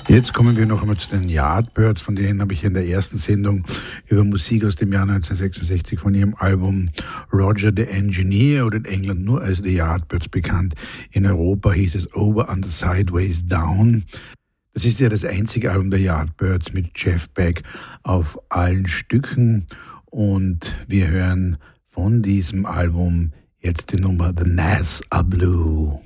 Jetzt kommen wir noch einmal zu den Yardbirds, von denen habe ich in der ersten Sendung über Musik aus dem Jahr 1966 von ihrem Album Roger the Engineer oder in England nur als The Yardbirds bekannt. In Europa hieß es Over and Sideways Down. Das ist ja das einzige Album der Yardbirds mit Jeff Beck auf allen Stücken und wir hören von diesem Album jetzt die Nummer The Nas A Blue.